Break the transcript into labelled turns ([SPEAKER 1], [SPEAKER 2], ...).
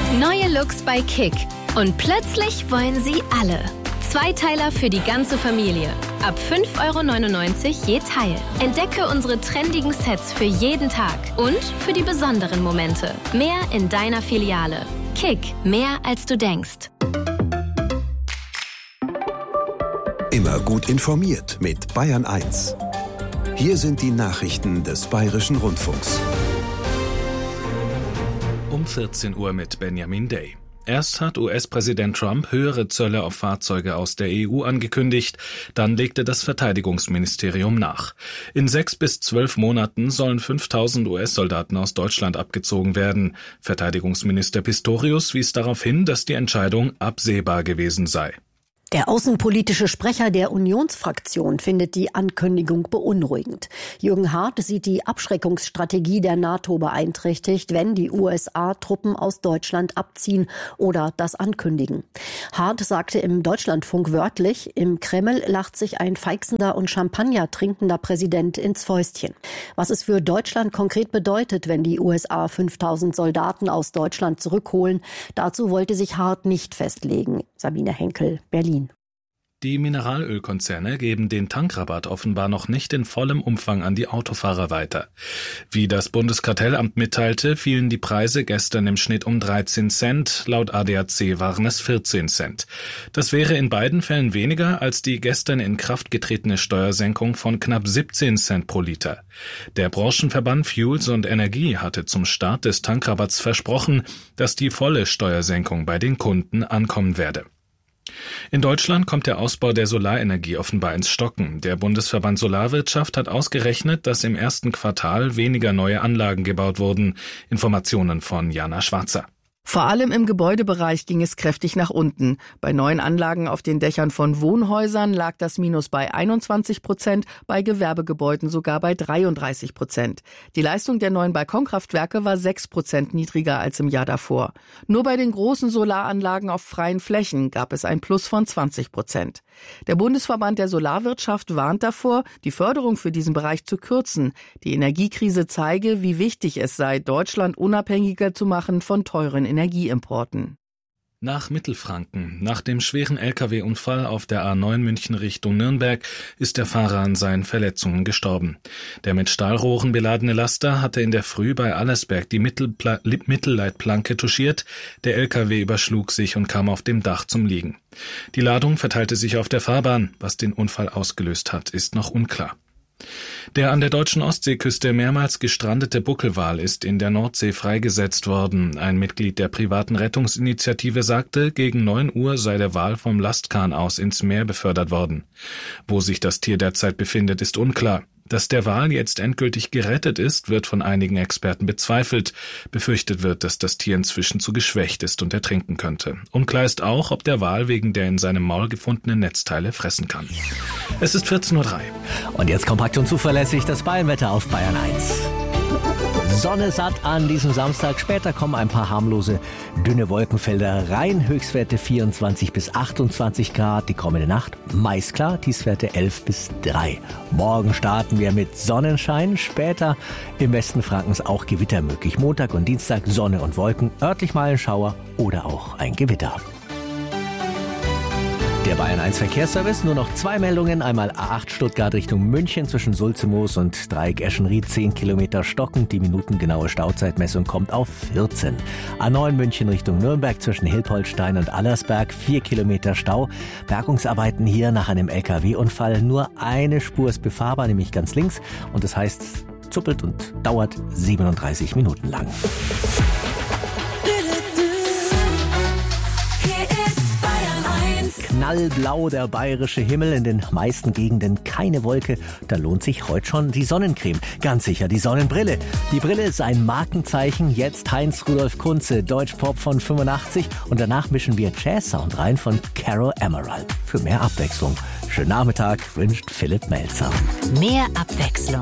[SPEAKER 1] Neue Looks bei Kick. Und plötzlich wollen sie alle. Zweiteiler für die ganze Familie. Ab 5,99 € je Teil. Entdecke unsere trendigen Sets für jeden Tag und für die besonderen Momente. Mehr in deiner Filiale. Kick, mehr als du denkst.
[SPEAKER 2] Immer gut informiert mit Bayern 1. Hier sind die Nachrichten des Bayerischen Rundfunks.
[SPEAKER 3] Um 14 Uhr mit Benjamin Day. Erst hat US-Präsident Trump höhere Zölle auf Fahrzeuge aus der EU angekündigt, dann legte das Verteidigungsministerium nach. In 6 bis 12 Monaten sollen 5.000 US-Soldaten aus Deutschland abgezogen werden. Verteidigungsminister Pistorius wies darauf hin, dass die Entscheidung absehbar gewesen sei.
[SPEAKER 4] Der außenpolitische Sprecher der Unionsfraktion findet die Ankündigung beunruhigend. Jürgen Hart sieht die Abschreckungsstrategie der NATO beeinträchtigt, wenn die USA Truppen aus Deutschland abziehen oder das ankündigen. Hart sagte im Deutschlandfunk wörtlich, im Kreml lacht sich ein feixender und Champagner trinkender Präsident ins Fäustchen. Was es für Deutschland konkret bedeutet, wenn die USA 5.000 Soldaten aus Deutschland zurückholen, dazu wollte sich Hart nicht festlegen. Sabine Henkel, Berlin.
[SPEAKER 3] Die Mineralölkonzerne geben den Tankrabatt offenbar noch nicht in vollem Umfang an die Autofahrer weiter. Wie das Bundeskartellamt mitteilte, fielen die Preise gestern im Schnitt um 13 Cent, laut ADAC waren es 14 Cent. Das wäre in beiden Fällen weniger als die gestern in Kraft getretene Steuersenkung von knapp 17 Cent pro Liter. Der Branchenverband Fuels und Energie hatte zum Start des Tankrabatts versprochen, dass die volle Steuersenkung bei den Kunden ankommen werde. In Deutschland kommt der Ausbau der Solarenergie offenbar ins Stocken. Der Bundesverband Solarwirtschaft hat ausgerechnet, dass im ersten Quartal weniger neue Anlagen gebaut wurden. Informationen von Jana Schwarzer.
[SPEAKER 5] Vor allem im Gebäudebereich ging es kräftig nach unten. Bei neuen Anlagen auf den Dächern von Wohnhäusern lag das Minus bei 21%, bei Gewerbegebäuden sogar bei 33%. Die Leistung der neuen Balkonkraftwerke war 6% niedriger als im Jahr davor. Nur bei den großen Solaranlagen auf freien Flächen gab es ein Plus von 20%. Der Bundesverband der Solarwirtschaft warnt davor, die Förderung für diesen Bereich zu kürzen. Die Energiekrise zeige, wie wichtig es sei, Deutschland unabhängiger zu machen von teuren Energieimporten.
[SPEAKER 3] Nach Mittelfranken. Nach dem schweren Lkw-Unfall auf der A9 München Richtung Nürnberg ist der Fahrer an seinen Verletzungen gestorben. Der mit Stahlrohren beladene Laster hatte in der Früh bei Allersberg die Mittelleitplanke touchiert. Der Lkw überschlug sich und kam auf dem Dach zum Liegen. Die Ladung verteilte sich auf der Fahrbahn. Was den Unfall ausgelöst hat, ist noch unklar. Der an der deutschen Ostseeküste mehrmals gestrandete Buckelwal ist in der Nordsee freigesetzt worden. Ein Mitglied der privaten Rettungsinitiative sagte, gegen 9 Uhr sei der Wal vom Lastkahn aus ins Meer befördert worden. Wo sich das Tier derzeit befindet, ist unklar. Dass der Wal jetzt endgültig gerettet ist, wird von einigen Experten bezweifelt. Befürchtet wird, dass das Tier inzwischen zu geschwächt ist und ertrinken könnte. Unklar ist auch, ob der Wal wegen der in seinem Maul gefundenen Netzteile fressen kann. Es ist 14:03 Uhr.
[SPEAKER 6] Und jetzt kompakt und zuverlässig das Bayernwetter auf Bayern 1. Sonne satt an diesem Samstag. Später kommen ein paar harmlose, dünne Wolkenfelder rein. Höchstwerte 24 bis 28 Grad. Die kommende Nacht meist klar. Tiefstwerte 11 bis 3. Morgen starten wir mit Sonnenschein. Später im Westen Frankens auch Gewitter möglich. Montag und Dienstag Sonne und Wolken. Örtlich mal ein Schauer oder auch ein Gewitter. Der Bayern 1 Verkehrsservice, nur noch 2 Meldungen. Einmal A8 Stuttgart Richtung München zwischen Sulzemoos und Dreieck Eschenried 10 Kilometer stockend. Die minutengenaue Stauzeitmessung kommt auf 14. A9 München Richtung Nürnberg zwischen Hilpoltstein und Allersberg 4 Kilometer Stau. Bergungsarbeiten hier nach einem LKW-Unfall. Nur eine Spur ist befahrbar, nämlich ganz links. Und das heißt, zuppelt und dauert 37 Minuten lang. Knallblau der bayerische Himmel, in den meisten Gegenden keine Wolke. Da lohnt sich heute schon die Sonnencreme. Ganz sicher die Sonnenbrille. Die Brille ist ein Markenzeichen. Jetzt Heinz-Rudolf Kunze, Deutschpop von 85. Und danach mischen wir Jazz-Sound rein von Carol Emerald. Für mehr Abwechslung. Schönen Nachmittag wünscht Philipp Melzer.
[SPEAKER 1] Mehr Abwechslung